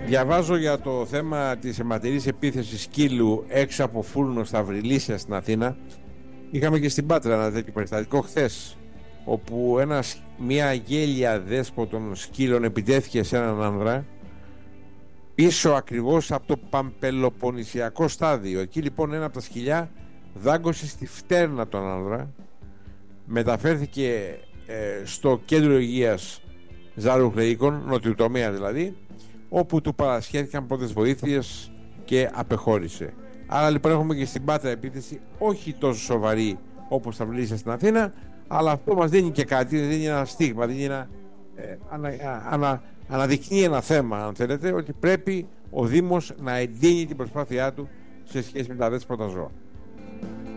Διαβάζω για το θέμα της αιματηρής επίθεσης σκύλου έξω από Φούρνο στα Βρυλίσια στην Αθήνα. Είχαμε και στην Πάτρα ένα τέτοιο περιστατικό χθες, όπου μια γέλια δέσποτων σκύλων επιτέθηκε σε έναν άνδρα πίσω ακριβώς από το Παμπελοποννησιακό στάδιο. Εκεί λοιπόν ένα από τα σκυλιά δάγκωσε στη φτέρνα τον άνδρα, μεταφέρθηκε στο κέντρο υγείας Ζάρου Χλεΐκων, νοτιοτομέα δηλαδή, όπου του παρασχέθηκαν πρώτες βοήθειες και απεχώρησε. Άρα λοιπόν έχουμε και στην Πάτρα επίθεση όχι τόσο σοβαρή όπως τα Βρυλίσια στην Αθήνα, αλλά αυτό μας δίνει και κάτι, δίνει ένα στίγμα, δίνει αναδεικνύει ένα θέμα, αν θέλετε, ότι πρέπει ο Δήμος να εντείνει την προσπάθειά του σε σχέση με τα δέσποτα ζώα.